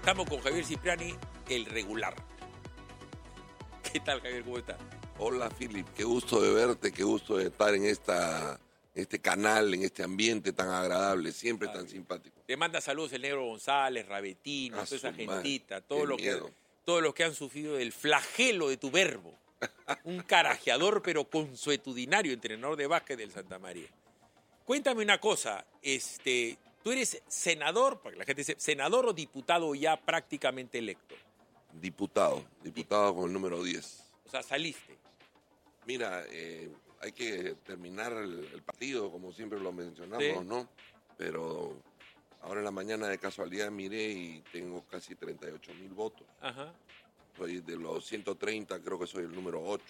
Estamos con Javier Cipriani, el regular. ¿Qué tal, Javier? ¿Cómo estás? Hola, Philip. Qué gusto de verte, qué gusto de estar en este canal, en este ambiente tan agradable, siempre tan simpático. Te manda saludos el Negro González, Rabetino, toda esa gentita, todos los que han sufrido del flagelo de tu verbo. Un carajeador, pero consuetudinario, entrenador de básquet del Santa María. Cuéntame una cosa, tú eres senador, para que la gente sepa, senador o diputado ya prácticamente electo. Diputado con el número 10. O sea, saliste. Mira, hay que terminar el partido, como siempre lo mencionamos, Sí. ¿no? Pero ahora en la mañana de casualidad miré y tengo casi 38,000 votos. Ajá. Soy de los 130, creo que soy el número 8.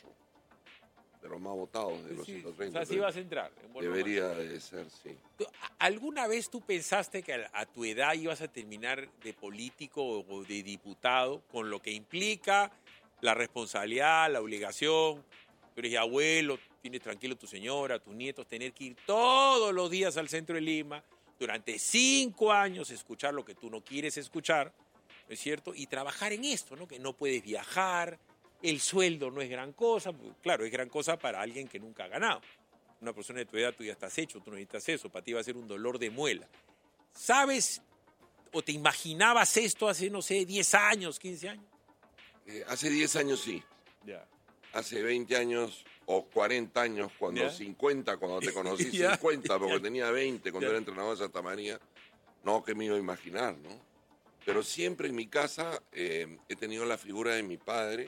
De los más votados, de los Sí, 130. o sea, sí vas a entrar. En buen Debería momento. de ser, sí. ¿Alguna vez tú pensaste que a tu edad ibas a terminar de político o de diputado, con lo que implica la responsabilidad, la obligación? Tú eres ya abuelo, tienes tranquilo tu señora, tus nietos, tener que ir todos los días al centro de Lima, durante 5 años escuchar lo que tú no quieres escuchar, ¿no es cierto? Y trabajar en esto, ¿no? Que no puedes viajar, el sueldo no es gran cosa, claro, es gran cosa para alguien que nunca ha ganado. Una persona de tu edad, tú ya estás hecho, tú no necesitas eso, para ti va a ser un dolor de muela. ¿Sabes o te imaginabas esto hace, no sé, 10 años, 15 años? Hace 10 años sí. Ya. Hace 20 años o 40 años, cuando ¿Ya? 50, cuando te conocí, ¿Ya? 50, porque ¿Ya? tenía 20 cuando ¿Ya? era entrenador de Santa María, no, que me iba a imaginar, ¿no? Pero siempre en mi casa he tenido la figura de mi padre,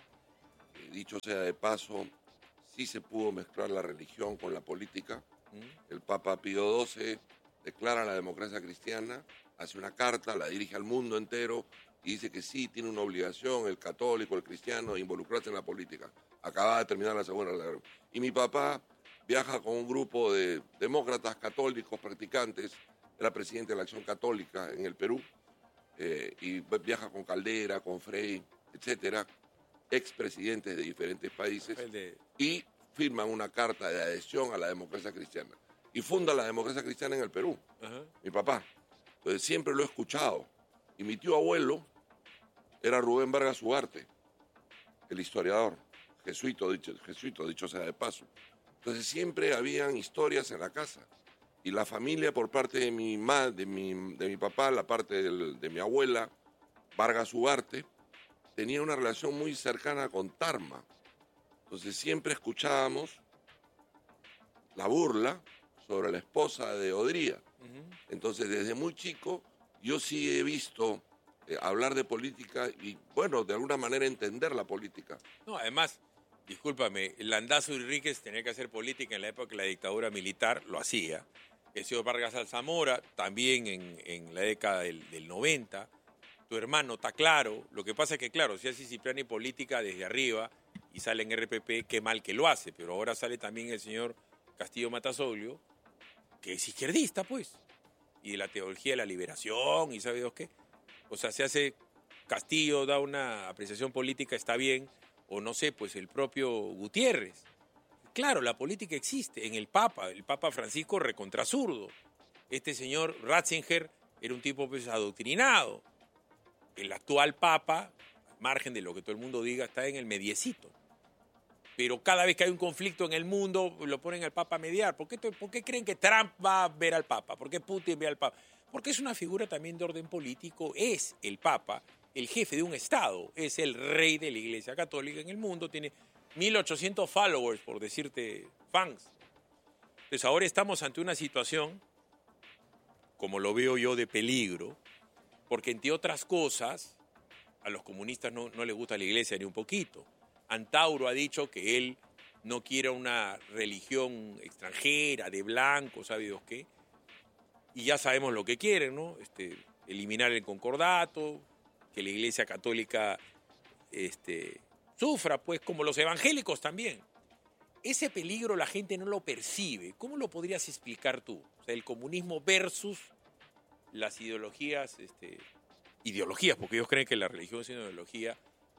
dicho sea de paso, sí se pudo mezclar la religión con la política. El Papa Pío XII declara la democracia cristiana, hace una carta, la dirige al mundo entero y dice que sí, tiene una obligación el católico, el cristiano, de involucrarse en la política. Acaba de terminar la Segunda Guerra. Y mi papá viaja con un grupo de demócratas católicos practicantes, era presidente de la Acción Católica en el Perú, y viaja con Caldera, con Frei, etcétera, expresidentes de diferentes países, y firman una carta de adhesión a la democracia cristiana. Y funda la democracia cristiana en el Perú, mi papá. Entonces siempre lo he escuchado. Y mi tío abuelo era Rubén Vargas Ugarte, el historiador, jesuito, dicho sea de paso. Entonces siempre habían historias en la casa. Y la familia por parte de mi papá, la parte de mi abuela, Vargas Ugarte, tenía una relación muy cercana con Tarma. Entonces siempre escuchábamos la burla sobre la esposa de Odría. Entonces desde muy chico yo sí he visto hablar de política y, bueno, de alguna manera entender la política. No, además, discúlpame, Landazo Enríquez tenía que hacer política en la época de la dictadura militar, lo hacía. El señor Vargas Alzamora también en la década del 90. Tu hermano está claro. Lo que pasa es que, claro, si hace Cipriani política desde arriba y sale en RPP, qué mal que lo hace. Pero ahora sale también el señor Castillo Matasoglio, que es izquierdista, pues. Y de la teología de la liberación y sabe Dios qué. O sea, se hace Castillo, da una apreciación política, está bien. O no sé, pues el propio Gutiérrez. Claro, la política existe. En el Papa Francisco recontrasurdo. Este señor Ratzinger era un tipo pues adoctrinado. El actual Papa, al margen de lo que todo el mundo diga, está en el mediecito. Pero cada vez que hay un conflicto en el mundo, lo ponen al Papa a mediar. ¿Por qué creen que Trump va a ver al Papa? ¿Por qué Putin ve al Papa? Porque es una figura también de orden político. Es el Papa, el jefe de un Estado. Es el rey de la Iglesia Católica en el mundo. Tiene 1.800 followers, por decirte, fans. Entonces ahora estamos ante una situación, como lo veo yo, de peligro. Porque, entre otras cosas, a los comunistas no les gusta la iglesia ni un poquito. Antauro ha dicho que él no quiere una religión extranjera, de blanco, ¿sabe Dios qué? Y ya sabemos lo que quieren, ¿no? Eliminar el concordato, que la iglesia católica sufra, pues, como los evangélicos también. Ese peligro la gente no lo percibe. ¿Cómo lo podrías explicar tú? O sea, el comunismo versus las ideologías, porque ellos creen que la religión es una ideología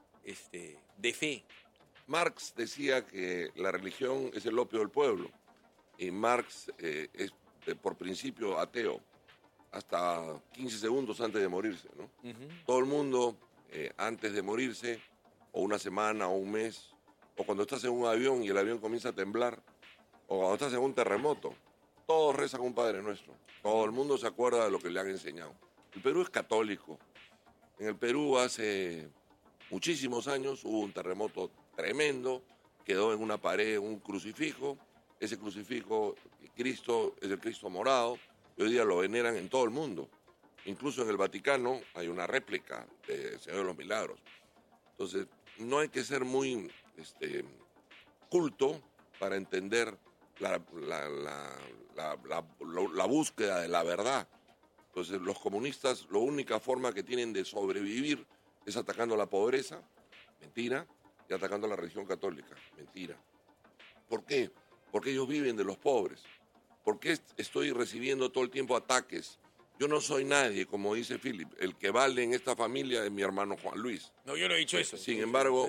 de fe. Marx decía que la religión es el opio del pueblo y Marx es por principio ateo. hasta 15 segundos antes de morirse, ¿no? Ujú. Todo el mundo, antes de morirse, o una semana, o un mes, o cuando estás en un avión y el avión comienza a temblar, o cuando estás en un terremoto, todos rezan un Padre Nuestro. Todo el mundo se acuerda de lo que le han enseñado. El Perú es católico. En el Perú hace muchísimos años hubo un terremoto tremendo, quedó en una pared un crucifijo. Ese crucifijo, Cristo, es el Cristo morado, y hoy día lo veneran en todo el mundo. Incluso en el Vaticano hay una réplica del Señor de los Milagros. Entonces, no hay que ser muy culto para entender la búsqueda de la verdad. Entonces, los comunistas, la única forma que tienen de sobrevivir es atacando la pobreza, mentira, y atacando a la religión católica, mentira. ¿Por qué? Porque ellos viven de los pobres. ¿Por qué estoy recibiendo todo el tiempo ataques? Yo no soy nadie, como dice Philip. El que vale en esta familia es mi hermano Juan Luis. No, yo no he dicho eso. Sin embargo,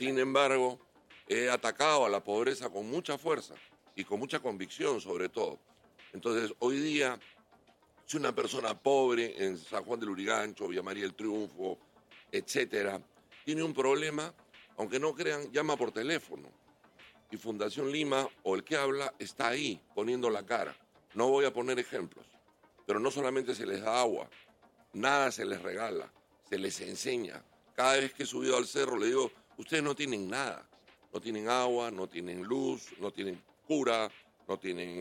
he atacado a la pobreza con mucha fuerza y con mucha convicción, sobre todo. Entonces, hoy día, si una persona pobre en San Juan del Urigancho, Villa María del Triunfo, etcétera, tiene un problema, aunque no crean, llama por teléfono. Y Fundación Lima, o el que habla, está ahí, poniendo la cara. No voy a poner ejemplos, pero no solamente se les da agua, nada se les regala, se les enseña. Cada vez que he subido al cerro le digo, ustedes no tienen nada, no tienen agua, no tienen luz, no tienen cura, no tienen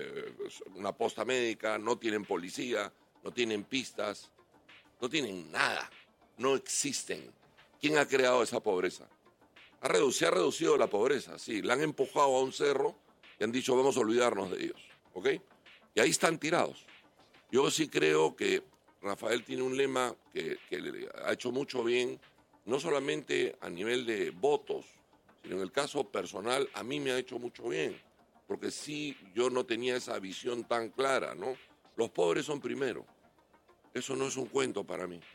una posta médica, no tienen policía, no tienen pistas, no tienen nada, no existen. ¿Quién ha creado esa pobreza? Se ha reducido la pobreza, sí, la han empujado a un cerro y han dicho vamos a olvidarnos de ellos, ¿ok? Y ahí están tirados. Yo sí creo que Rafael tiene un lema que le ha hecho mucho bien, no solamente a nivel de votos, sino en el caso personal a mí me ha hecho mucho bien, porque sí yo no tenía esa visión tan clara, ¿no? Los pobres son primero, eso no es un cuento para mí.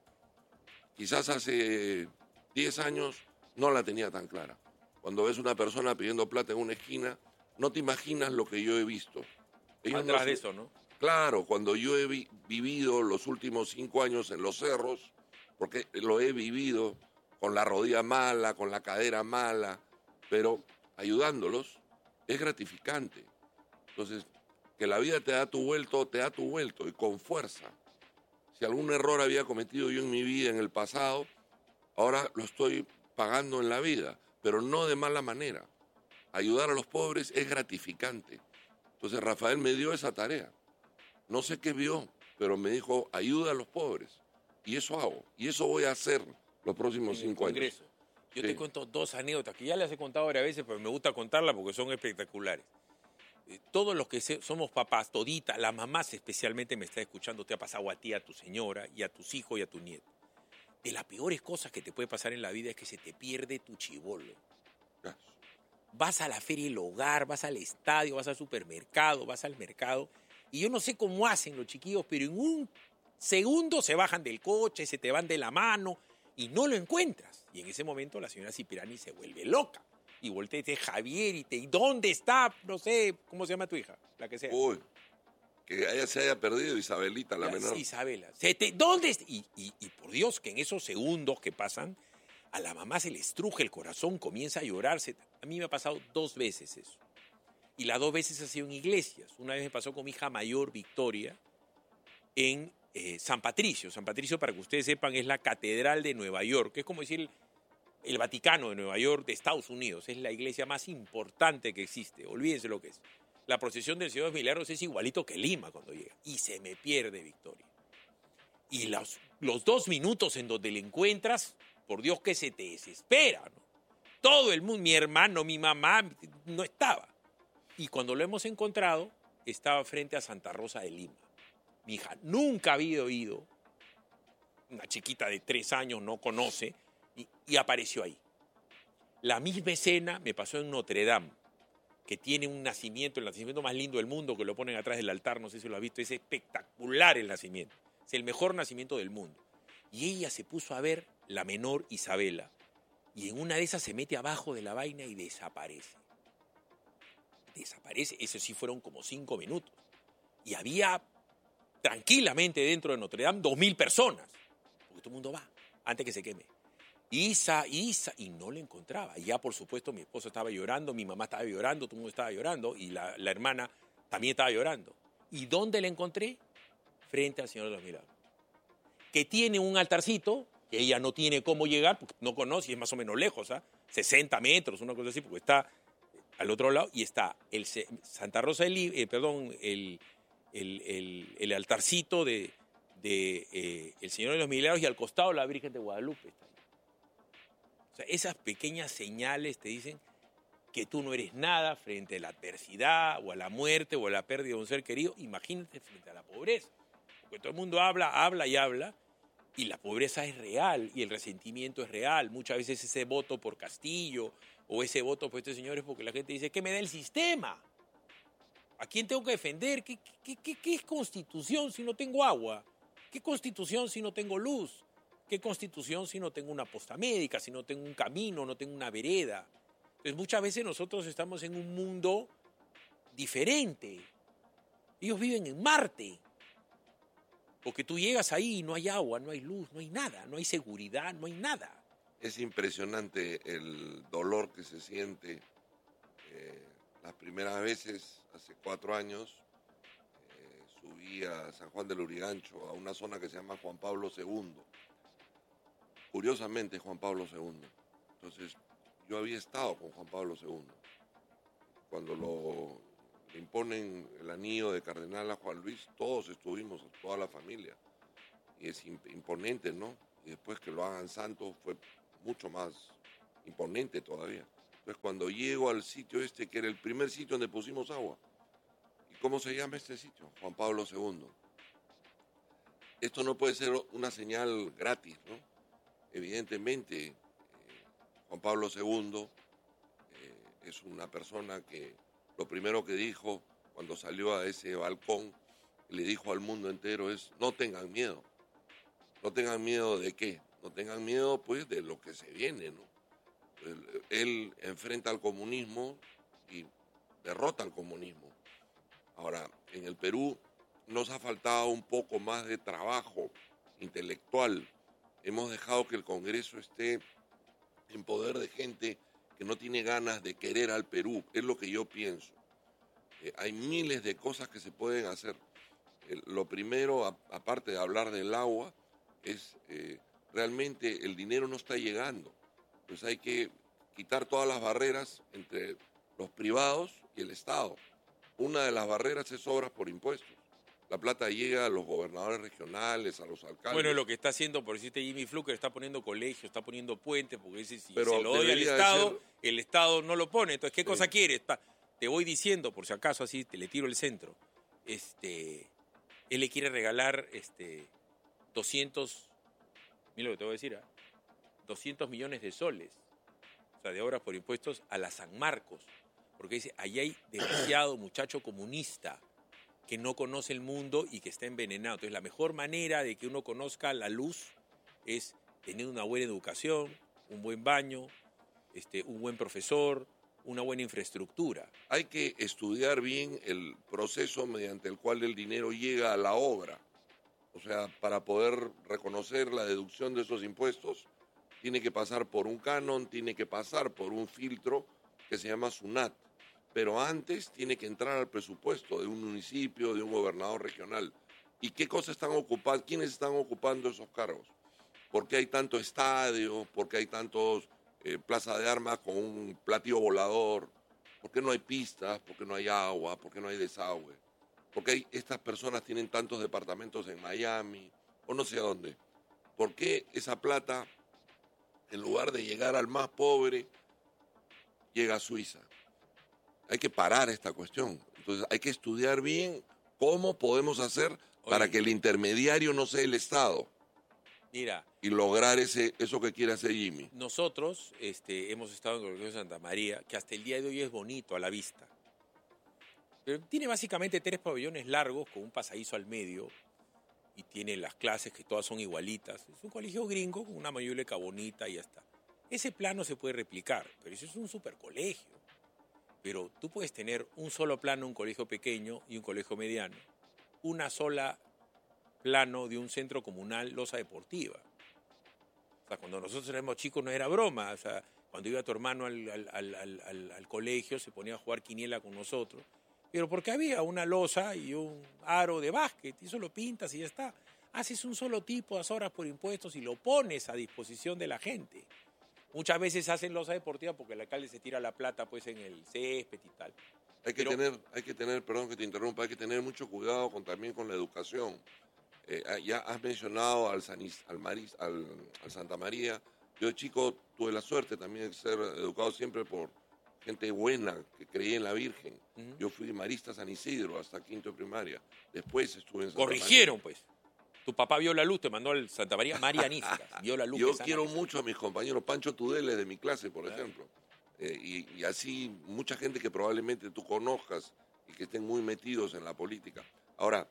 Quizás hace 10 años no la tenía tan clara. Cuando ves una persona pidiendo plata en una esquina, no te imaginas lo que yo he visto. Atrás de eso, ¿no? Claro, cuando yo he vivido los últimos 5 años en los cerros, porque lo he vivido con la rodilla mala, con la cadera mala, pero ayudándolos es gratificante. Entonces, que la vida te da tu vuelto y con fuerza. Si algún error había cometido yo en mi vida en el pasado, ahora lo estoy pagando en la vida, pero no de mala manera. Ayudar a los pobres es gratificante. Entonces Rafael me dio esa tarea. No sé qué vio, pero me dijo, ayuda a los pobres. Y eso hago. Y eso voy a hacer los próximos 5 años. Yo te cuento 2 anécdotas que ya las he contado varias veces, pero me gusta contarlas porque son espectaculares. Todos los que somos papás, todita, las mamás especialmente me está escuchando, te ha pasado a ti, a tu señora, y a tus hijos y a tu nieto. De las peores cosas que te puede pasar en la vida es que se te pierde tu chibolo. Vas a la feria del hogar, vas al estadio, vas al supermercado, vas al mercado, y yo no sé cómo hacen los chiquillos, pero en un segundo se bajan del coche, se te van de la mano, y no lo encuentras. Y en ese momento la señora Cipirani se vuelve loca. Y voltea y dice, Javier, ¿y dónde está? No sé, ¿cómo se llama tu hija? La que sea. Uy, que ella se haya perdido, Isabelita, la menor. Isabela. ¿Dónde está? Y por Dios, que en esos segundos que pasan, a la mamá se le estruje el corazón, comienza a llorarse. A mí me ha pasado 2 veces eso. Y las 2 veces ha sido en iglesias. Una vez me pasó con mi hija mayor, Victoria, en San Patricio. San Patricio, para que ustedes sepan, es la catedral de Nueva York, que es como decir el Vaticano de Nueva York de Estados Unidos. Es la iglesia más importante que existe. Olvídense lo que es. La procesión del Señor de los Milagros es igualito que Lima cuando llega. Y se me pierde Victoria. Y los 2 minutos en donde le encuentras, por Dios que se te desespera, ¿no? Todo el mundo, mi hermano, mi mamá, no estaba. Y cuando lo hemos encontrado, estaba frente a Santa Rosa de Lima. Mi hija nunca había oído, una chiquita de 3 años no conoce, y apareció ahí. La misma escena me pasó en Notre Dame, que tiene un nacimiento, el nacimiento más lindo del mundo, que lo ponen atrás del altar, no sé si lo has visto, es espectacular el nacimiento, es el mejor nacimiento del mundo. Y ella se puso a ver la menor Isabela, y en una de esas se mete abajo de la vaina y desaparece. Desaparece, eso sí fueron como 5 minutos. Y había tranquilamente dentro de Notre Dame 2.000 personas, porque todo el mundo va, antes que se queme. Isa, y no le encontraba. Y ya, por supuesto, mi esposo estaba llorando, mi mamá estaba llorando, todo el mundo estaba llorando, y la hermana también estaba llorando. ¿Y dónde la encontré? Frente al Señor de los Milagros, que tiene un altarcito, que ella no tiene cómo llegar, porque no conoce, y es más o menos lejos, 60 metros, una cosa así, porque está al otro lado, y está el Santa Rosa del el altarcito de el Señor de los Milagros, y al costado la Virgen de Guadalupe está ahí. O sea, esas pequeñas señales te dicen que tú no eres nada frente a la adversidad, o a la muerte, o a la pérdida de un ser querido. Imagínate frente a la pobreza. Porque todo el mundo habla y habla, y la pobreza es real, y el resentimiento es real. Muchas veces ese voto por Castillo, o ese voto por este señor, es porque la gente dice, ¿qué me da el sistema? ¿A quién tengo que defender? ¿Qué es constitución si no tengo agua? ¿Qué constitución si no tengo luz? ¿Qué constitución si no tengo una posta médica, si no tengo un camino, no tengo una vereda? Entonces muchas veces nosotros estamos en un mundo diferente. Ellos viven en Marte. Porque tú llegas ahí y no hay agua, no hay luz, no hay nada, no hay seguridad, no hay nada. Es impresionante el dolor que se siente. Las primeras veces, hace 4 años, subí a San Juan del Lurigancho, a una zona que se llama Juan Pablo II. Curiosamente, Juan Pablo II. Entonces, yo había estado con Juan Pablo II. Cuando le imponen el anillo de cardenal a Juan Luis, todos estuvimos, toda la familia. Y es imponente, ¿no? Y después que lo hagan santo fue mucho más imponente todavía. Entonces, cuando llego al sitio este, que era el primer sitio donde pusimos agua, ¿y cómo se llama este sitio? Juan Pablo II. Esto no puede ser una señal gratis, ¿no? Evidentemente, Juan Pablo II es una persona que lo primero que dijo cuando salió a ese balcón, le dijo al mundo entero es, no tengan miedo. ¿No tengan miedo de qué? No tengan miedo, pues, de lo que se viene, ¿no? Él enfrenta al comunismo y derrota al comunismo. Ahora, en el Perú nos ha faltado un poco más de trabajo intelectual. Hemos dejado que el Congreso esté en poder de gente que no tiene ganas de querer al Perú. Es lo que yo pienso. Hay miles de cosas que se pueden hacer. Lo primero, aparte de hablar del agua, es realmente el dinero no está llegando. Pues hay que quitar todas las barreras entre los privados y el Estado. Una de las barreras es obras por impuestos. La plata llega a los gobernadores regionales, a los alcaldes. Bueno, lo que está haciendo, por decirte, Jimmy Fluker, está poniendo colegios, está poniendo puentes, porque dice, si Pero se lo doy al Estado, el Estado no lo pone. Entonces, ¿qué cosa quieres? Te voy diciendo, por si acaso, así te le tiro el centro. Él le quiere regalar 200, mira lo que te voy a decir, 200 millones de soles, o sea, de obras por impuestos, a la San Marcos. Porque dice, ahí hay demasiado muchacho comunista que no conoce el mundo y que está envenenado. Entonces, la mejor manera de que uno conozca la luz es tener una buena educación, un buen baño, un buen profesor, una buena infraestructura. Hay que estudiar bien el proceso mediante el cual el dinero llega a la obra. O sea, para poder reconocer la deducción de esos impuestos, tiene que pasar por un canon, tiene que pasar por un filtro que se llama SUNAT. Pero antes tiene que entrar al presupuesto de un municipio, de un gobernador regional. ¿Y qué cosas están ocupando? ¿Quiénes están ocupando esos cargos? ¿Por qué hay tanto estadio? ¿Por qué hay tantos plaza de armas con un platillo volador? ¿Por qué no hay pistas? ¿Por qué no hay agua? ¿Por qué no hay desagüe? ¿Por qué estas personas tienen tantos departamentos en Miami o no sé dónde? ¿Por qué esa plata, en lugar de llegar al más pobre, llega a Suiza? Hay que parar esta cuestión. Entonces hay que estudiar bien cómo podemos hacer para que el intermediario no sea el Estado. Mira, y lograr eso que quiere hacer Jimmy. Nosotros hemos estado en el Colegio de Santa María, que hasta el día de hoy es bonito a la vista. Pero tiene básicamente 3 pabellones largos con un pasadizo al medio y tiene las clases que todas son igualitas. Es un colegio gringo con una mayúleca bonita y ya está. Ese plano se puede replicar, pero eso es un supercolegio. Pero tú puedes tener un solo plano, un colegio pequeño y un colegio mediano. Una sola plano de un centro comunal losa deportiva. O sea, cuando nosotros éramos chicos no era broma. O sea, cuando iba tu hermano al colegio se ponía a jugar quiniela con nosotros. Pero porque había una losa y un aro de básquet, y eso lo pintas y ya está. Haces un solo tipo, das horas por impuestos y lo pones a disposición de la gente. Muchas veces hacen losa deportiva porque el alcalde se tira la plata pues en el césped y tal. Hay que tener, perdón que te interrumpa, hay que tener mucho cuidado también con la educación. Ya has mencionado al Santa María. Yo de chico tuve la suerte también de ser educado siempre por gente buena que creía en la Virgen. Uh-huh. Yo fui marista San Isidro hasta quinto de primaria. Después estuve en Santa Corrigieron, María. pues. Tu papá vio la luz, te mandó al Santa María Marianistas. Vio la luz. Yo quiero mucho a mis compañeros, Pancho Tudeles de mi clase, por ejemplo. Y así mucha gente que probablemente tú conozcas y que estén muy metidos en la política. Ahora,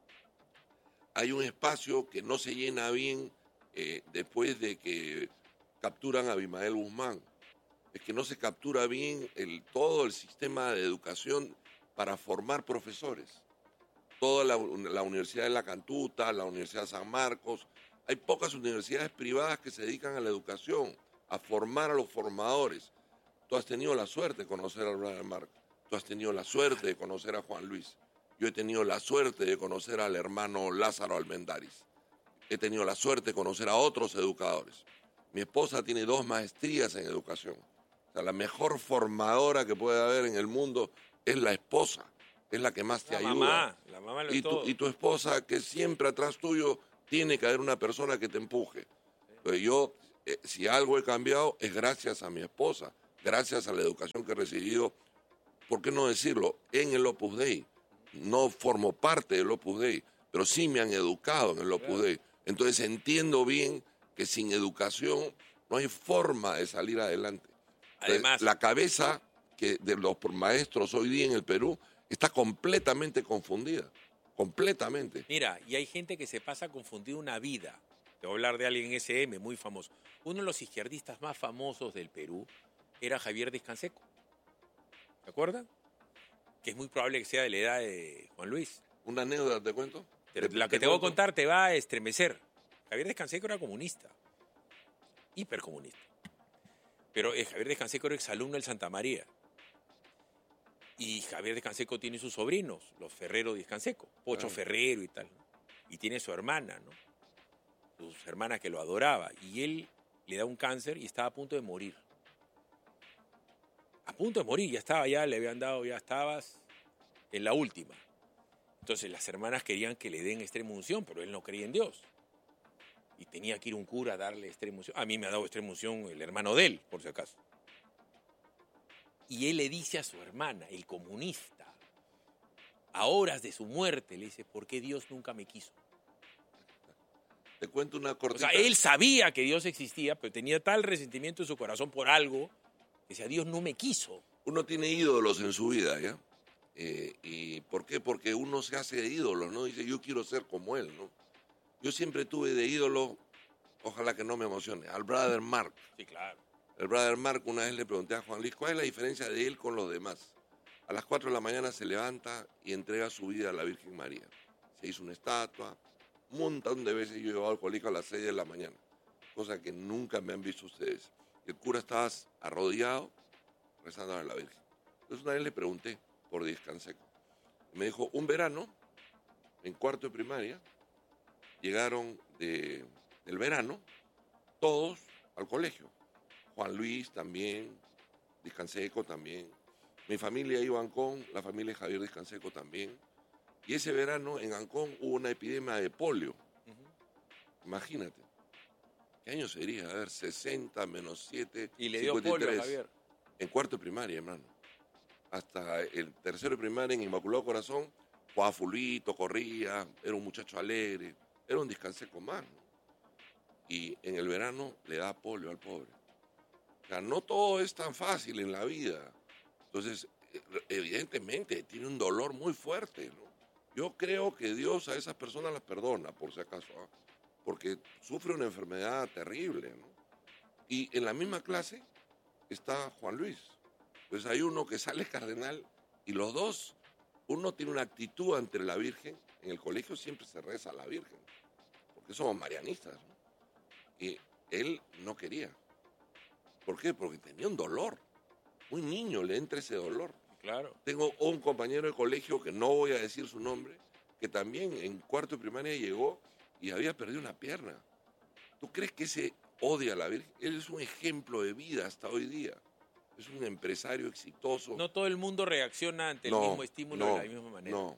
hay un espacio que no se llena bien después de que capturan a Abimael Guzmán. Es que no se captura bien todo el sistema de educación para formar profesores. Toda la Universidad de La Cantuta, la Universidad de San Marcos. Hay pocas universidades privadas que se dedican a la educación, a formar a los formadores. Tú has tenido la suerte de conocer a Brother Mark. Tú has tenido la suerte de conocer a Juan Luis. Yo he tenido la suerte de conocer al hermano Lázaro Almendaris. He tenido la suerte de conocer a otros educadores. Mi esposa tiene 2 maestrías en educación. O sea, la mejor formadora que puede haber en el mundo es la esposa. Es la que más te ayuda. La mamá lo es todo. Y tu esposa, que siempre atrás tuyo tiene que haber una persona que te empuje. Entonces yo, si algo he cambiado, es gracias a mi esposa, gracias a la educación que he recibido, ¿por qué no decirlo? En el Opus Dei. No formo parte del Opus Dei, pero sí me han educado en el Opus Dei. Entonces entiendo bien que sin educación no hay forma de salir adelante. Además, la cabeza de los maestros hoy día en el Perú está completamente confundida, completamente. Mira, y hay gente que se pasa a confundir una vida. Te voy a hablar de alguien SM muy famoso. Uno de los izquierdistas más famosos del Perú era Javier Descanseco. ¿Te acuerdas? Que es muy probable que sea de la edad de Juan Luis. ¿Una anécdota te cuento? La que te voy a contar te va a estremecer. Javier Descanseco era comunista, hipercomunista. Pero Javier Descanseco era exalumno del Santa María. Y Javier Descanseco tiene sus sobrinos, los Ferrero Descanseco, Pocho Ferrero y tal, ¿no? Y tiene su hermana, ¿no? Sus hermanas que lo adoraba. Y él le da un cáncer y estaba a punto de morir. A punto de morir, le habían dado, ya estabas en la última. Entonces las hermanas querían que le den extrema unción, pero él no creía en Dios. Y tenía que ir un cura a darle extrema unción. A mí me ha dado extrema unción el hermano de él, por si acaso. Y él le dice a su hermana, el comunista, a horas de su muerte, le dice, ¿por qué Dios nunca me quiso? Te cuento una cortita. O sea, él sabía que Dios existía, pero tenía tal resentimiento en su corazón por algo, que decía, Dios no me quiso. Uno tiene ídolos en su vida, ¿ya? ¿Y por qué? Porque uno se hace de ídolos, ¿no? Dice, yo quiero ser como él, ¿no? Yo siempre tuve de ídolo, ojalá que no me emocione, al Brother Mark. Sí, claro. El Brother Mark, una vez le pregunté a Juan Luis, ¿cuál es la diferencia de él con los demás? A las 4 de la mañana se levanta y entrega su vida a la Virgen María. Se hizo una estatua, un montón de veces yo he llevado al colegio a las 6 de la mañana, cosa que nunca me han visto ustedes. El cura estaba arrodillado rezando a la Virgen. Entonces una vez le pregunté por Descanseco. Me dijo, un verano, en cuarto de primaria, llegaron del verano todos al colegio. Juan Luis también, Descanseco también. Mi familia iba a Ancón, la familia de Javier Descanseco también. Y ese verano en Ancón hubo una epidemia de polio. Uh-huh. Imagínate. ¿Qué año sería? A ver, 60 menos 7, y le 53. dio polio a Javier. En cuarto de primaria, hermano. Hasta el tercero de primaria en Inmaculado Corazón, jugaba fulbito, corría, era un muchacho alegre, era un Descanseco más, ¿no? Y en el verano le da polio al pobre. O sea, no todo es tan fácil en la vida. Entonces, evidentemente, tiene un dolor muy fuerte, ¿no? Yo creo que Dios a esas personas las perdona, por si acaso, ¿eh? Porque sufre una enfermedad terrible, ¿no? Y en la misma clase está Juan Luis. Pues hay uno que sale cardenal y los dos, uno tiene una actitud ante la Virgen en el colegio siempre se reza a la Virgen, porque somos marianistas, ¿no? Y él no quería. ¿Por qué? Porque tenía un dolor. Un niño le entra ese dolor. Claro. Tengo un compañero de colegio, que no voy a decir su nombre, que también en cuarto de primaria llegó y había perdido una pierna. ¿Tú crees que ese odia a la Virgen? Él es un ejemplo de vida hasta hoy día. Es un empresario exitoso. No todo el mundo reacciona ante el mismo estímulo de la misma manera. No.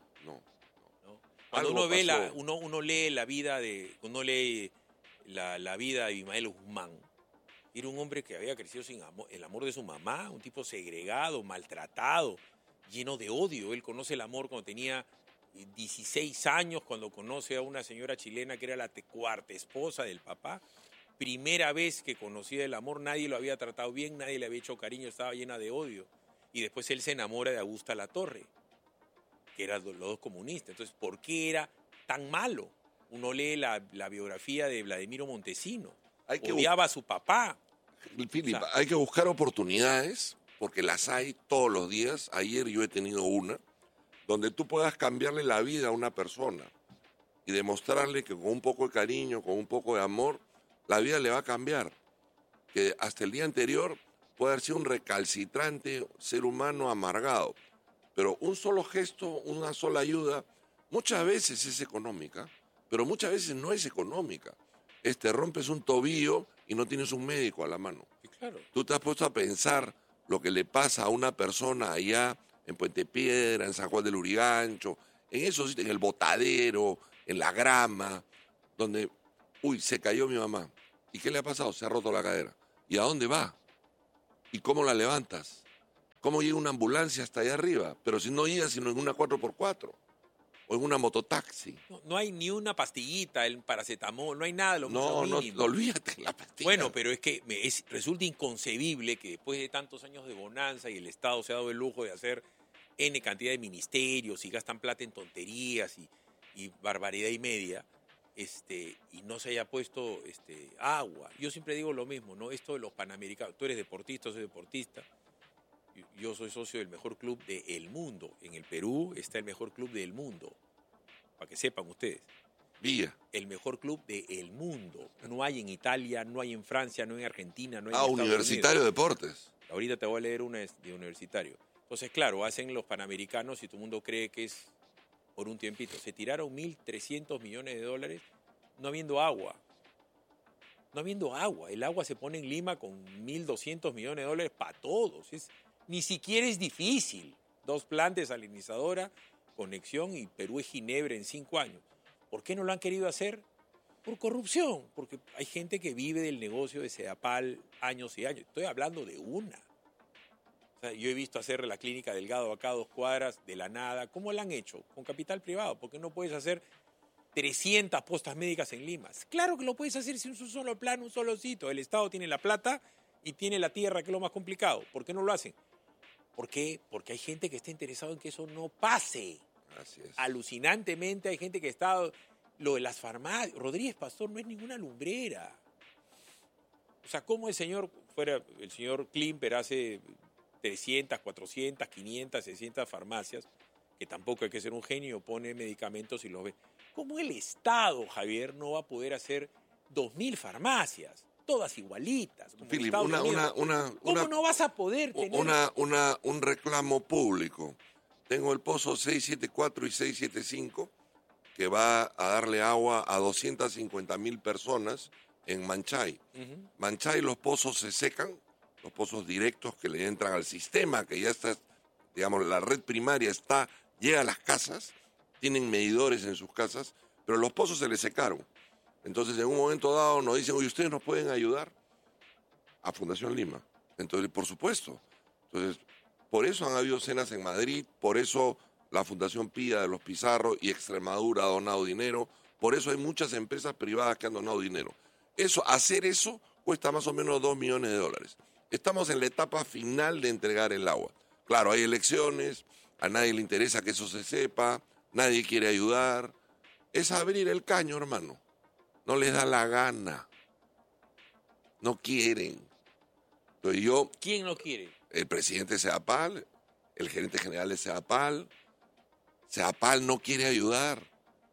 Cuando Algo uno ve pasó. uno lee la vida uno lee la vida de Abimael Guzmán. Era un hombre que había crecido sin el amor de su mamá, un tipo segregado, maltratado, lleno de odio. Él conoce el amor cuando tenía 16 años, cuando conoce a una señora chilena que era la cuarta esposa del papá. Primera vez que conocía el amor, nadie lo había tratado bien, nadie le había hecho cariño, estaba llena de odio. Y después él se enamora de Augusta Latorre, que eran los dos comunistas. Entonces, ¿por qué era tan malo? Uno lee la biografía de Vladimiro Montesino. Odiaba a su papá. Philip, hay que buscar oportunidades, porque las hay todos los días. Ayer yo he tenido una, donde tú puedas cambiarle la vida a una persona y demostrarle que con un poco de cariño, con un poco de amor, la vida le va a cambiar. Que hasta el día anterior puede haber sido un recalcitrante ser humano amargado. Pero un solo gesto, una sola ayuda, muchas veces es económica, pero muchas veces no es económica. Rompes un tobillo y no tienes un médico a la mano. Sí, claro. Tú te has puesto a pensar lo que le pasa a una persona allá en Puente Piedra, en San Juan del Urigancho, en esos sitios, en el Botadero, en la grama, donde, se cayó mi mamá. ¿Y qué le ha pasado? Se ha roto la cadera. ¿Y a dónde va? ¿Y cómo la levantas? ¿Cómo llega una ambulancia hasta allá arriba? Pero si no llega sino en una 4x4 o en una mototaxi. No hay ni una pastillita, el paracetamol, no hay nada, lo No, mínimo. olvídate la pastilla. Bueno, pero es que resulta inconcebible que después de tantos años de bonanza y el Estado se ha dado el lujo de hacer N cantidad de ministerios y gastan plata en tonterías y barbaridad y media, y no se haya puesto agua. Yo siempre digo lo mismo, ¿no? Esto de los panamericanos, tú eres deportista, soy deportista. Yo soy socio del mejor club del mundo. En el Perú está el mejor club del mundo. Para que sepan ustedes. Villa. El mejor club del mundo. No hay en Italia, no hay en Francia, no hay en Argentina, no hay en Estados Universitario Unidos. Deportes. Ahorita te voy a leer una de universitario. Entonces, claro, hacen los panamericanos y todo el mundo cree que es por un tiempito. Se tiraron $1.300 millones no habiendo agua. No habiendo agua. El agua se pone en Lima con $1.200 millones para todos. Ni siquiera es difícil. 2 plantas desalinizadora, conexión y Perú es Ginebra en 5 años. ¿Por qué no lo han querido hacer? Por corrupción. Porque hay gente que vive del negocio de Sedapal años y años. Estoy hablando de una. O sea, yo he visto hacer la clínica Delgado acá a 2 cuadras de la nada. ¿Cómo la han hecho? Con capital privado. ¿Por qué no puedes hacer 300 postas médicas en Lima? Claro que lo puedes hacer sin un solo plan, un solo sitio. El Estado tiene la plata y tiene la tierra, que es lo más complicado. ¿Por qué no lo hacen? ¿Por qué? Porque hay gente que está interesada en que eso no pase. Así es. Alucinantemente hay gente que está... Lo de las farmacias... Rodríguez Pastor no es ninguna lumbrera. O sea, ¿cómo el señor Klimper hace 300, 400, 500, 600 farmacias, que tampoco hay que ser un genio, pone medicamentos y los ve? ¿Cómo el Estado, Javier, no va a poder hacer 2.000 farmacias? Todas igualitas. Como Philip, ¿Cómo no vas a poder tener? Un reclamo público. Tengo el pozo 674 y 675 que va a darle agua a 250.000 personas en Manchay. Uh-huh. Manchay, los pozos se secan, los pozos directos que le entran al sistema, que ya está, digamos, la red primaria llega a las casas, tienen medidores en sus casas, pero los pozos se les secaron. Entonces, en un momento dado nos dicen, oye, ¿ustedes nos pueden ayudar? A Fundación Lima. Entonces, por supuesto. Entonces, por eso han habido cenas en Madrid, por eso la Fundación Pía de los Pizarro y Extremadura ha donado dinero, por eso hay muchas empresas privadas que han donado dinero. Hacer eso cuesta más o menos $2 millones. Estamos en la etapa final de entregar el agua. Claro, hay elecciones, a nadie le interesa que eso se sepa, nadie quiere ayudar. Es abrir el caño, hermano. No les da la gana. No quieren. Entonces ¿Quién no quiere? El presidente de Sedapal, el gerente general de Sedapal. Sedapal no quiere ayudar.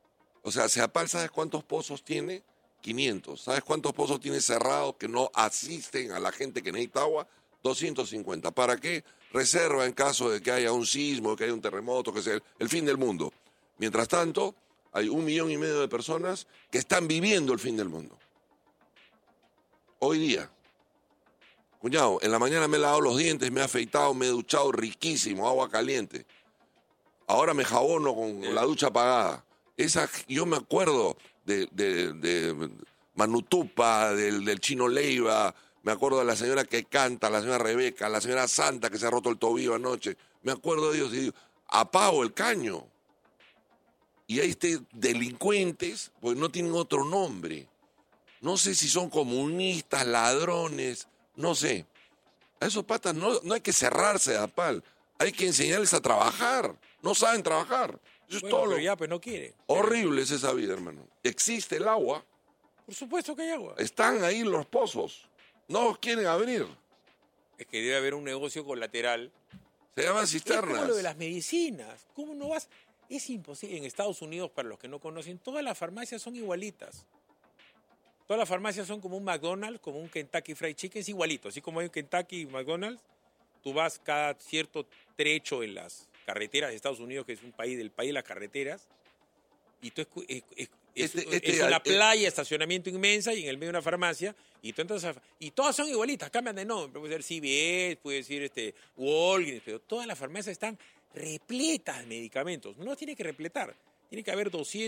O sea, Ceapal, ¿sabes cuántos pozos tiene? 500. ¿Sabes cuántos pozos tiene cerrados que no asisten a la gente que necesita agua? 250. ¿Para qué? Reserva en caso de que haya un sismo, que haya un terremoto, que sea el fin del mundo. Mientras tanto, hay 1,5 millones de personas que están viviendo el fin del mundo. Hoy día. Cuñado, en la mañana me he lavado los dientes, me he afeitado, me he duchado riquísimo, agua caliente. Ahora me jabono con la ducha apagada. Yo me acuerdo de Manutupa, del Chino Leiva, me acuerdo de la señora que canta, la señora Rebeca, la señora Santa que se ha roto el tobillo anoche. Me acuerdo de ellos y digo, apago el caño. Y hay delincuentes, pues no tienen otro nombre. No sé si son comunistas, ladrones, no sé. A esos patas no hay que cerrarse a pal. Hay que enseñarles a trabajar. No saben trabajar. Eso es todo pero ya, pues no quiere. Horrible es esa vida, hermano. Existe el agua. Por supuesto que hay agua. Están ahí los pozos. No los quieren abrir. Es que debe haber un negocio colateral. Se llaman cisternas. Es como lo de las medicinas. ¿Cómo no vas? Es imposible. En Estados Unidos, para los que no conocen, todas las farmacias son igualitas. Todas las farmacias son como un McDonald's, como un Kentucky Fried Chicken, es igualito. Así como hay un Kentucky y McDonald's, tú vas cada cierto trecho en las carreteras de Estados Unidos, que es un país del país de las carreteras, y tú es una playa, estacionamiento inmensa, y en el medio de una farmacia, y tú entras y todas son igualitas, cambian de nombre. Puede ser CVS, puede ser Walgreens, pero todas las farmacias están repletas de medicamentos. No tiene que repletar, tiene que haber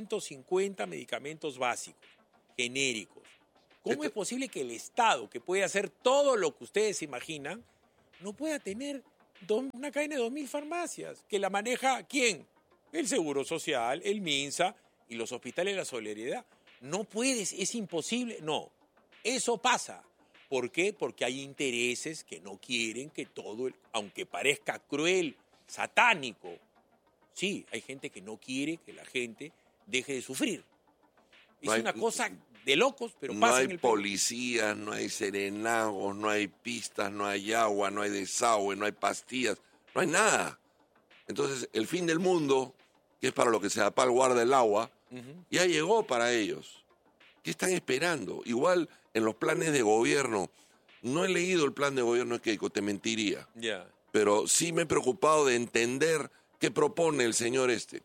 250 medicamentos básicos, genéricos. ¿Cómo es posible que el Estado, que puede hacer todo lo que ustedes imaginan, no pueda tener una cadena de 2.000 farmacias? ¿Que la maneja quién? El Seguro Social, el MINSA y los hospitales de la Solidaridad. No puedes, es imposible. No, eso pasa. ¿Por qué? Porque hay intereses que no quieren que aunque parezca cruel, satánico, sí, hay gente que no quiere que la gente deje de sufrir. Es una cosa de locos, pero pasa en el Perú. No hay policías, no hay serenagos, no hay pistas, no hay agua, no hay desagüe, no hay pastillas, no hay nada. Entonces, el fin del mundo, que es para lo que Ceapal guarda el agua, ya llegó para ellos. ¿Qué están esperando? Igual en los planes de gobierno, no he leído el plan de gobierno de Keiko, te mentiría. Yeah. Pero sí me he preocupado de entender qué propone el señor este.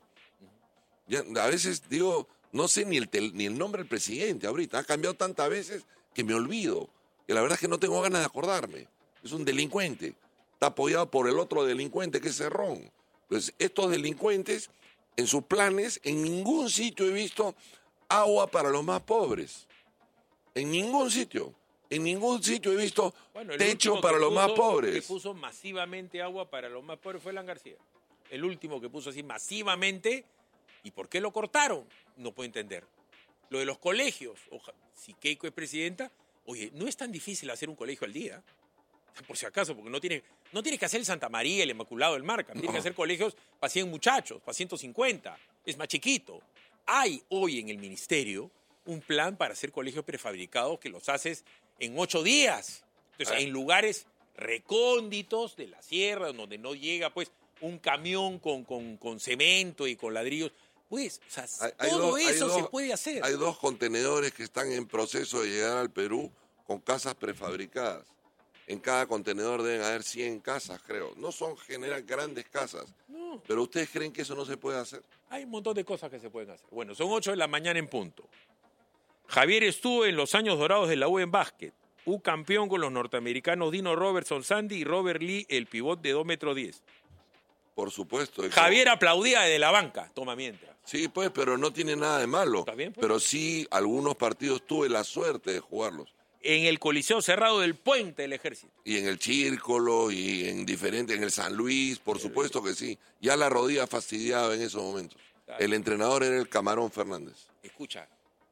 Ya, a veces digo, no sé ni el nombre del presidente ahorita. Ha cambiado tantas veces que me olvido. Y la verdad es que no tengo ganas de acordarme. Es un delincuente. Está apoyado por el otro delincuente que es Cerrón. Pues estos delincuentes, en sus planes, en ningún sitio he visto agua para los más pobres. En ningún sitio. En ningún sitio he visto techo para los más pobres. El que puso masivamente agua para los más pobres fue Alan García. El último que puso así masivamente. ¿Y por qué lo cortaron? No puedo entender. Lo de los colegios. Si Keiko es presidenta, oye, no es tan difícil hacer un colegio al día. Por si acaso, porque no tiene que hacer el Santa María, el Inmaculado, el Marca. Tiene que hacer colegios para 100 muchachos, para 150. Es más chiquito. Hay hoy en el ministerio un plan para hacer colegios prefabricados que los haces en 8 días. Entonces, en lugares recónditos de la sierra, donde no llega pues un camión con cemento y con ladrillos. Pues, o sea, todo eso se puede hacer. Hay 2 contenedores que están en proceso de llegar al Perú con casas prefabricadas. En cada contenedor deben haber 100 casas, creo. No generan grandes casas. No. Pero ¿ustedes creen que eso no se puede hacer? Hay un montón de cosas que se pueden hacer. Bueno, son 8 de la mañana en punto. Javier estuvo en los años dorados de la U en básquet. U campeón con los norteamericanos Dino Robertson Sandy y Robert Lee, el pivot de 2,10 metros. Por supuesto. Javier aplaudía desde la banca. Toma mientras. Sí, pues, pero no tiene nada de malo. ¿Está bien, pues? Pero sí, algunos partidos tuve la suerte de jugarlos. En el Coliseo Cerrado del Puente del Ejército. Y en el Círculo, y en el San Luis, por supuesto que sí. Ya la rodilla fastidiaba en esos momentos. Claro. El entrenador era el Camarón Fernández. Escucha,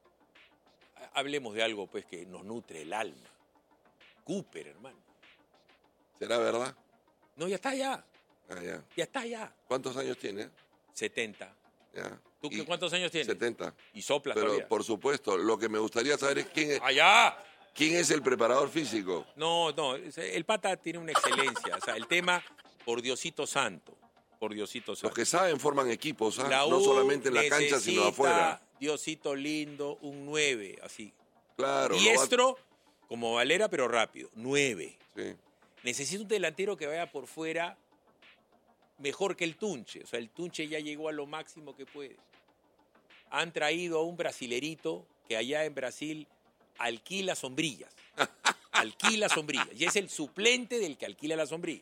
hablemos de algo pues que nos nutre el alma. Cooper, hermano. ¿Será verdad? No, ya está ya. Ya. Ya está ya. ¿Cuántos años tiene? 70. Ya. ¿Tú cuántos años tienes? 70. Y sopla Pero, todavía. por supuesto, lo que me gustaría saber es quién es. ¡Allá! ¿Quién es el preparador físico? No, el pata tiene una excelencia. O sea, el tema, por Diosito Santo. Por Diosito Santo. Los que saben forman equipos, no solamente en la cancha, sino afuera. Diosito lindo, un 9, así. Claro. Diestro, como Valera, pero rápido. 9. Sí. Necesito un delantero que vaya por fuera mejor que el Tunche. O sea, el Tunche ya llegó a lo máximo que puede. Han traído a un brasilerito que allá en Brasil alquila sombrillas. Alquila sombrillas. Y es el suplente del que alquila las sombrillas.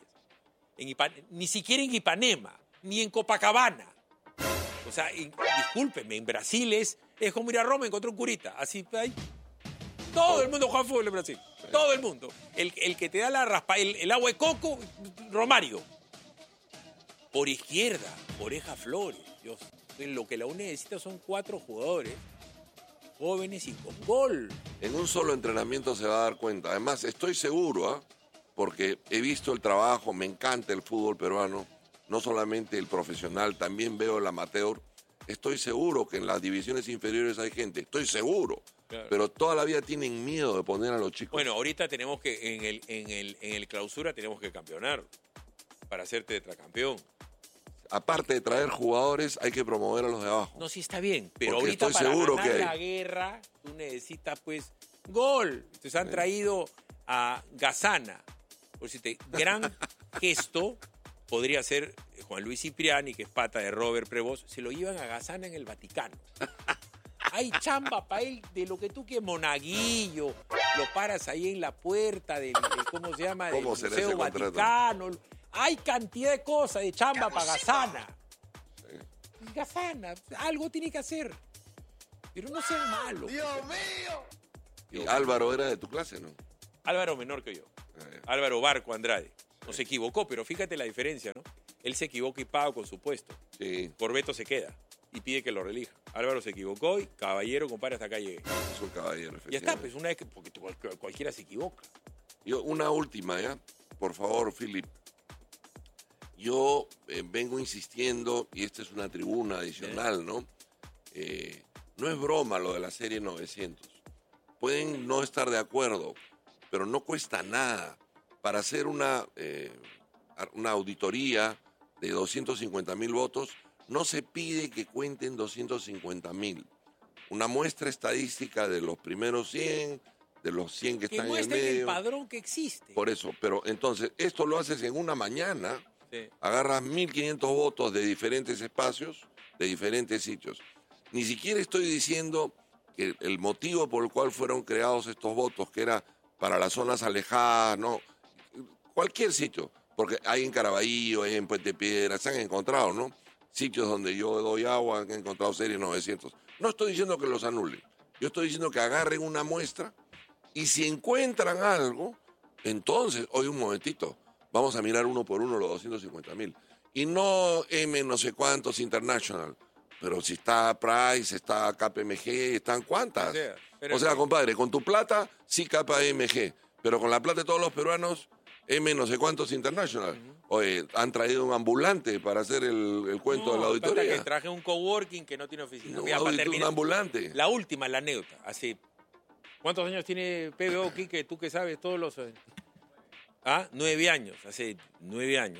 Ni siquiera en Ipanema, ni en Copacabana. O sea, discúlpeme, en Brasil es como ir a Roma y encontrar un curita. Así hay. Todo el mundo juega fútbol en Brasil. Todo el mundo. El que te da la raspa, el agua de coco, Romario. Por izquierda, Oreja Flores. Dios. Lo que la U necesita son 4 jugadores jóvenes y con gol. En un solo entrenamiento se va a dar cuenta. Además, estoy seguro, porque he visto el trabajo, me encanta el fútbol peruano, no solamente el profesional, también veo el amateur. Estoy seguro que en las divisiones inferiores hay gente, estoy seguro. Claro. Pero toda la vida tienen miedo de poner a los chicos. Bueno, ahorita tenemos que, en el clausura tenemos que campeonar para ser tetracampeón. Aparte de traer jugadores, hay que promover a los de abajo. No, sí está bien, pero porque ahorita estoy para seguro ganar que la guerra, tú necesitas, pues, gol. Entonces han traído a Gazana. Por decirte, gran gesto podría ser Juan Luis Cipriani, que es pata de Robert Prevost, se lo llevan a Gazana en el Vaticano. Hay chamba para él de lo que tú quieras, monaguillo, lo paras ahí en la puerta del ¿cómo se llama? Del Museo Vaticano. Hay cantidad de cosas de chamba para Gazana. Sí. Gazana, algo tiene que hacer. Pero no sea malo. ¡Dios mío! Y Álvaro era de tu clase, ¿no? Álvaro menor que yo. Álvaro Barco Andrade. No se equivocó, pero fíjate la diferencia, ¿no? Él se equivoca y paga con su puesto. Sí. Por veto se queda y pide que lo relija. Álvaro se equivocó y caballero, compadre, hasta acá llegué. Es un caballero, efectivamente. Ya está, pues una vez que porque cualquiera se equivoca. Una última, ¿ya? Por favor, Philip. Yo vengo insistiendo, y esta es una tribuna adicional, ¿no? No es broma lo de la serie 900. Pueden no estar de acuerdo, pero no cuesta nada. Para hacer una auditoría de 250,000 votos, no se pide que cuenten 250,000. Una muestra estadística de los primeros 100, de los 100 que están en el medio. El padrón que existe. Por eso, pero entonces, esto lo haces en una mañana, sí. Agarras 1.500 votos de diferentes espacios, de diferentes sitios. Ni siquiera estoy diciendo que el motivo por el cual fueron creados estos votos, que era para las zonas alejadas, no, cualquier sitio, porque hay en Caraballo, hay en Puente Piedra, se han encontrado, ¿no? Sitios donde yo doy agua, han encontrado series 900. No estoy diciendo que los anulen, yo estoy diciendo que agarren una muestra y si encuentran algo, entonces, oye, un momentito, vamos a mirar uno por uno los 250,000. Y no M no sé cuántos International, pero si está Price, está KPMG, ¿están cuántas? O sea, compadre, con tu plata, sí KPMG, pero con la plata de todos los peruanos, M no sé cuántos International. Oye, han traído un ambulante para hacer el cuento de la auditoría. Que traje un coworking que no tiene oficina. No, un ambulante. La última, la anécdota. Hace, ¿cuántos años tiene PBO, Quique? Tú que sabes, todos los... 9 años. Hace 9 años.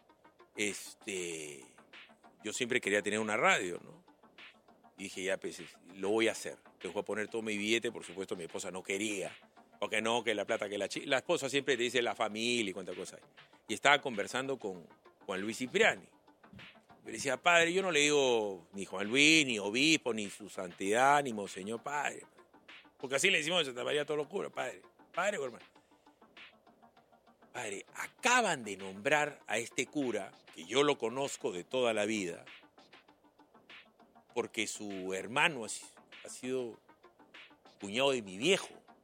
Yo siempre quería tener una radio, ¿no? Y dije, ya, pues, lo voy a hacer. Te voy a poner todo mi billete, por supuesto, mi esposa no quería. Porque no, que la plata, que la esposa siempre te dice la familia y cuánta cosa hay. Y estaba conversando con Juan Luis Cipriani. Yo le decía, padre, yo no le digo ni Juan Luis, ni obispo, ni su santidad, ni monseñor, padre. Porque así le decimos en Santa María a todos los curas, padre. Padre o hermano. Padre, acaban de nombrar a este cura, que yo lo conozco de toda la vida, porque su hermano ha sido cuñado de mi viejo.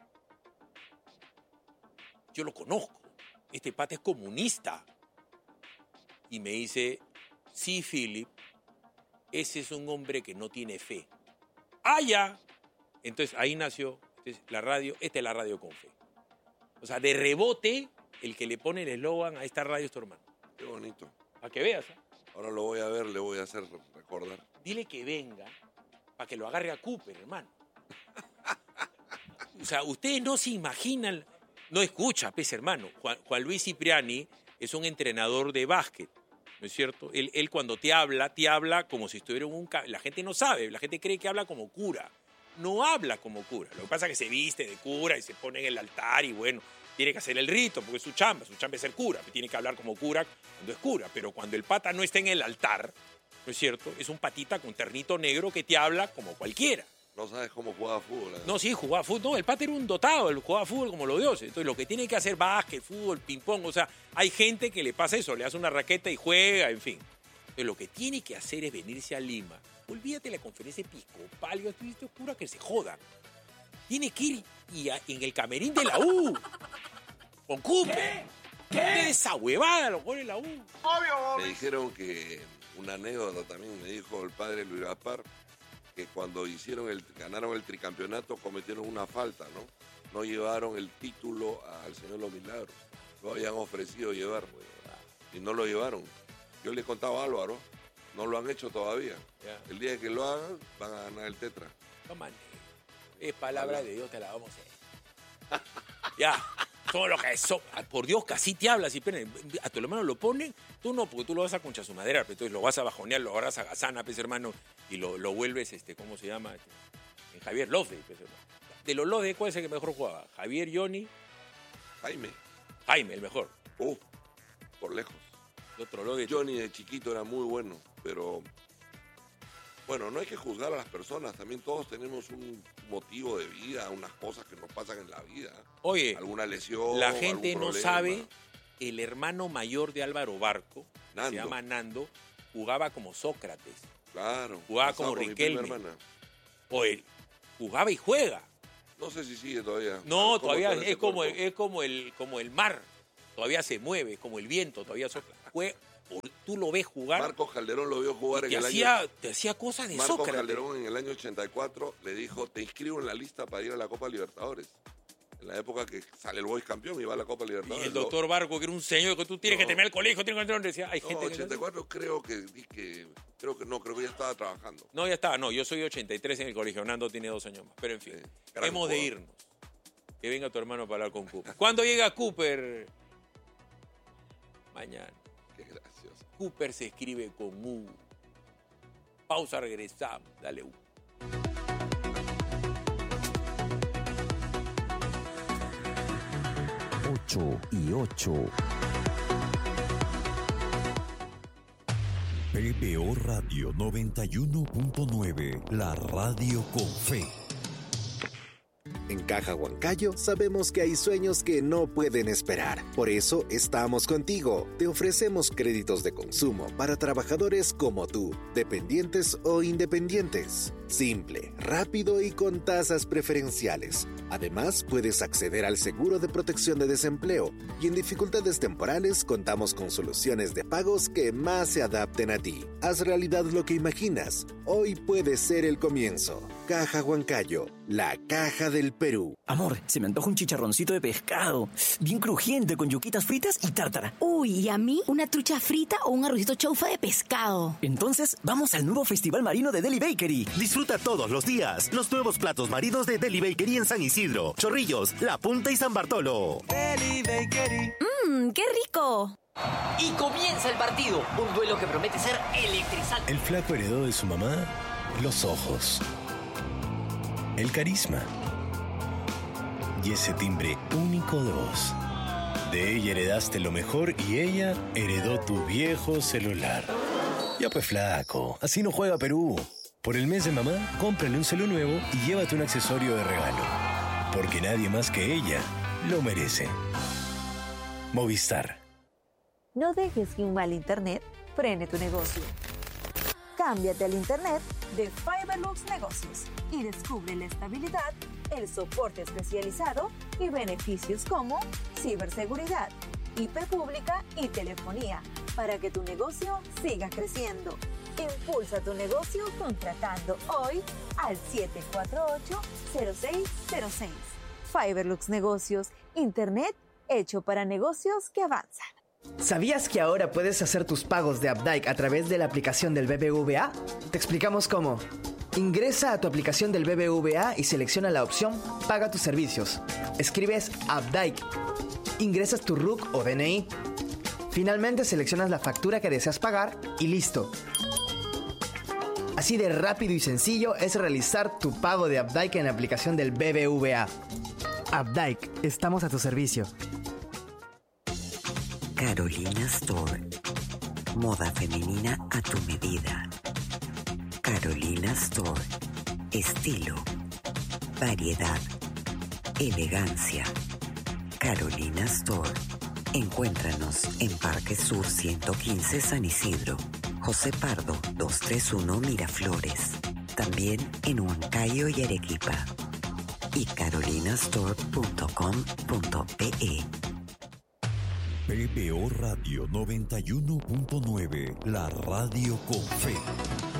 Yo lo conozco. Este pata es comunista. Y me dice, sí, Philip, ese es un hombre que no tiene fe. ¡Ah, ya! Entonces ahí nació la radio, esta es la radio con fe. O sea, de rebote, el que le pone el eslogan a esta radio es tu hermano. Qué bonito. Para que veas. Ahora lo voy a ver, le voy a hacer recordar. Dile que venga para que lo agarre a Cooper, hermano. O sea, ustedes no se imaginan... No escucha, pues, hermano. Juan Luis Cipriani es un entrenador de básquet. ¿no es cierto? Él cuando te habla como si estuviera en un... La gente no sabe, la gente cree que habla como cura. No habla como cura. Lo que pasa es que se viste de cura y se pone en el altar y bueno, tiene que hacer el rito porque es su chamba es ser cura. Tiene que hablar como cura cuando es cura. Pero cuando el pata no está en el altar, ¿no es cierto? Es un patita con ternito negro que te habla como cualquiera. No sabes cómo jugaba fútbol. No, sí, jugaba fútbol. No, el pata era un dotado, él jugaba fútbol como los dioses. Entonces, lo que tiene que hacer básquet, fútbol, ping-pong. O sea, hay gente que le pasa eso, le hace una raqueta y juega, en fin. Entonces, lo que tiene que hacer es venirse a Lima. Olvídate de la conferencia episcopal. Yo estoy cura que se jodan. Tiene que ir en el camerín de la U. Con Cooper. ¿Qué? Esa huevada lo pone la U. Me dijeron que una anécdota también me dijo el padre Luis Gaspar, que cuando ganaron el tricampeonato cometieron una falta, ¿no? No llevaron el título al Señor de los Milagros. Lo habían ofrecido llevar, y no lo llevaron. Yo le contaba a Álvaro, no lo han hecho todavía. Ya. El día que lo hagan, van a ganar el tetra. No manes. Es palabra de Dios, te la vamos a hacer. Ya. Son los que son. Por Dios, casi te hablas. Y a tu hermano lo ponen, tú no, porque tú lo vas a concha su madera, pero entonces lo vas a bajonear, lo agarras a Gazana, pues hermano, y lo vuelves, ¿cómo se llama? En Javier López, pues hermano. De los López, ¿cuál es el que mejor jugaba? Javier, Johnny. Jaime, el mejor. Por lejos. El otro López. Johnny de chiquito era muy bueno, pero bueno, no hay que juzgar a las personas. También todos tenemos un motivo de vida, unas cosas que nos pasan en la vida. Oye, alguna lesión, la gente algún no problema. sabe, el hermano mayor de Álvaro Barco, Nando. se llama Nando, jugaba como Sócrates. Claro. Jugaba como Riquelme. Oye, jugaba y juega. No sé si sigue todavía. No, todavía es como el mar. Todavía se mueve, como el viento, todavía sopla. Tú lo ves jugar. Marcos Calderón lo vio jugar en el año... Te hacía cosas de Marcos Sócrates. Calderón en el año 84 le dijo, te inscribo en la lista para ir a la Copa Libertadores. En la época que sale el Boys campeón y va a la Copa Libertadores. Y el doctor Barco, que era un señor que tú tienes que terminar el colegio, decía, hay gente 84 creo que ya estaba trabajando. No, ya estaba, no, yo soy 83 en el colegio, Nando tiene 2 años más. Pero en fin, hemos de irnos. Que venga tu hermano para hablar con Cooper. ¿Cuándo llega Cooper? Mañana. Qué gracioso. Cooper se escribe con U. Pausa, regresamos. Dale U. Ocho y 8. PBO Radio 91.9, la radio con fe. En Caja Huancayo sabemos que hay sueños que no pueden esperar. Por eso estamos contigo. Te ofrecemos créditos de consumo para trabajadores como tú, dependientes o independientes. Simple, rápido y con tasas preferenciales. Además, puedes acceder al seguro de protección de desempleo y en dificultades temporales contamos con soluciones de pagos que más se adapten a ti. Haz realidad lo que imaginas. Hoy puede ser el comienzo. Caja Huancayo, la caja del Perú. Amor, se me antoja un chicharroncito de pescado, bien crujiente, con yuquitas fritas y tártara. Uy, ¿y a mí? ¿Una trucha frita o un arrocito chaufa de pescado? Entonces, vamos al nuevo Festival Marino de Deli Bakery. Disfruta todos los días los nuevos platos marinos de Deli Bakery en San Isidro, Chorrillos, La Punta y San Bartolo. Deli Bakery. ¡Qué rico! Y comienza el partido, un duelo que promete ser electrizante. El flaco heredó de su mamá los ojos, el carisma y ese timbre único de voz. De ella heredaste lo mejor y ella heredó tu viejo celular. Ya pues flaco, así no juega Perú. Por el mes de mamá, cómprale un celu nuevo y llévate un accesorio de regalo. Porque nadie más que ella lo merece. Movistar. No dejes que un mal internet frene tu negocio. Cámbiate al internet de Fiberlux Negocios y descubre la estabilidad, el soporte especializado y beneficios como ciberseguridad, IP pública y telefonía para que tu negocio siga creciendo. Impulsa tu negocio contratando hoy al 748-0606. Fiberlux Negocios, internet hecho para negocios que avanzan. ¿Sabías que ahora puedes hacer tus pagos de Updike a través de la aplicación del BBVA? Te explicamos cómo. Ingresa a tu aplicación del BBVA y selecciona la opción Paga tus servicios. Escribes Updike. Ingresas tu RUC o DNI. Finalmente seleccionas la factura que deseas pagar y listo. Así de rápido y sencillo es realizar tu pago de Updike en la aplicación del BBVA. Updike, estamos a tu servicio. Carolina Store. Moda femenina a tu medida. Carolina Store. Estilo. Variedad. Elegancia. Carolina Store. Encuéntranos en Parque Sur 115 San Isidro. José Pardo 231 Miraflores. También en Huancayo y Arequipa. Y carolinastore.com.pe. PBO Radio 91.9, la radio con fe.